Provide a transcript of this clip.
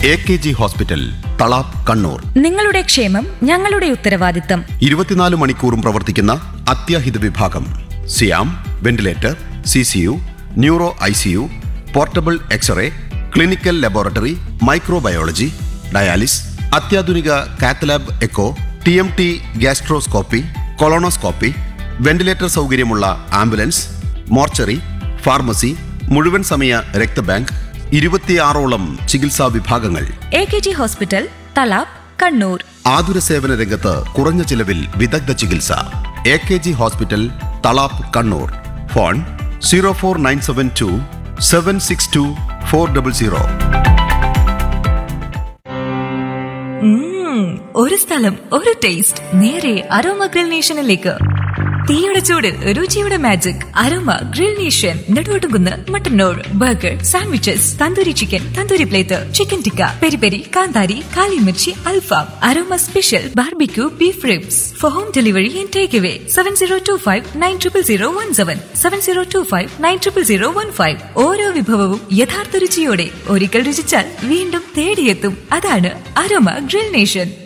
AKG hospital, Thalap, Kannur. നിങ്ങളുടെ ക്ഷേമം ഞങ്ങളുടെ ഉത്തരവാദിത്തം. 24 മണിക്കൂറും പ്രവർത്തിക്കുന്ന അത്യാഹിത വിഭാഗം. സിയാം, ventilator, CCU, neuro ICU, portable x-ray, clinical laboratory, microbiology, dialysis, അത്യാധുനിക cath lab echo, TMT gastroscopy, colonoscopy, ventilator സൗകര്യമുള്ള ആംബുലൻസ്, മോർച്ചറി, ഫാർമസി, മുഴുവൻ സമയ രക്തബാങ്ക്, 26ഓളം ചികിത്സാ വിഭാഗങ്ങൾ. AKG hospital, Thalap, Kannur. ആതുര സേവന രംഗത്ത് കുറഞ്ഞ ചിലവിൽ വിദഗ്ധ ചികിത്സ. AKG hospital, Thalap, Kannur. Phone 04972 762 400. ഒരു സ്ഥലം, ഒരു ടേസ്റ്റ്, നേരെ അരോമ ഗ്രിൽ നേഷനിലേക്ക്. തീയുടെ ചൂടിൽ രുചിയുടെ magic. Aroma grill nation, Neduvattukunnu, Mattannur. Burger, sandwiches, tandoori chicken, tandoori plate, chicken tikka, peri peri, കാന്താരി, കാലിമിർച്ചി, അൽഫാം, aroma special barbecue beef ribs. Four home delivery and take away 7025900017, 7025900015. ഓരോ വിഭവവും യഥാർത്ഥ രുചിയോടെ ഒരിക്കൽ രുചിച്ചാൽ വീണ്ടും തേടിയെത്തും. അതാണ് അരോമ ഗ്രിൽ നേഷൻ.